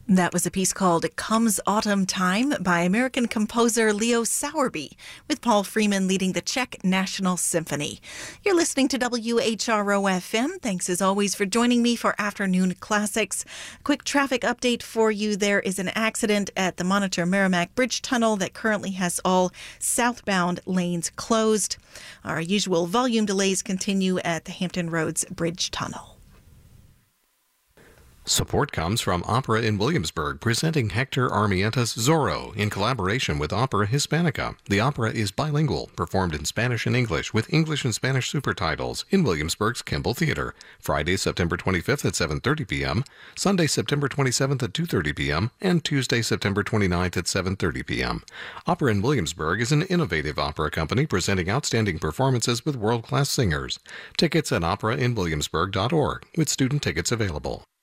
That was a piece called Comes Autumn Time by American composer Leo Sowerby, with Paul Freeman leading the Czech National Symphony. You're listening to WHRO-FM. Thanks as always for joining me for Afternoon Classics. Quick traffic update for you. There is an accident at the Monitor Merrimack Bridge Tunnel that currently has all southbound lanes closed. Our usual volume delays continue at the Hampton Roads Bridge Tunnel. Support comes from Opera in Williamsburg, presenting Hector Armienta's Zorro in collaboration with Opera Hispanica. The opera is bilingual, performed in Spanish and English, with English and Spanish supertitles in Williamsburg's Kimball Theater. Friday, September 25th at 7:30 p.m., Sunday, September 27th at 2:30 p.m., and Tuesday, September 29th at 7:30 p.m. Opera in Williamsburg is an innovative opera company presenting outstanding performances with world-class singers. Tickets at operainwilliamsburg.org, with student tickets available.